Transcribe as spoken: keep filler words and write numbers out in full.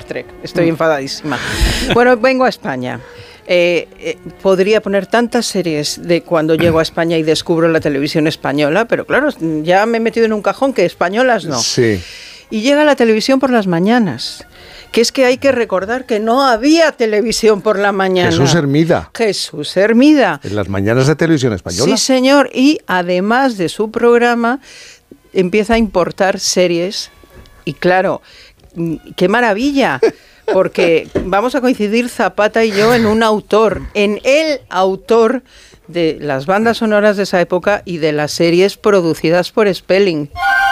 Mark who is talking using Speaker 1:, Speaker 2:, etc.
Speaker 1: Trek. Estoy enfadadísima. Bueno, vengo a España. Eh, eh, podría poner tantas series de cuando llego a España y descubro la televisión española, pero claro, ya me he metido en un cajón que españolas no.
Speaker 2: Sí.
Speaker 1: Y llega la televisión por las mañanas, que es que hay que recordar que no había televisión por la mañana.
Speaker 2: Jesús Hermida.
Speaker 1: Jesús Hermida.
Speaker 2: En las mañanas de Televisión Española.
Speaker 1: Sí, señor. Y además de su programa, empieza a importar series. Y claro, ¡qué maravilla! Porque vamos a coincidir Zapata y yo en un autor, en el autor de las bandas sonoras de esa época y de las series producidas por Spelling.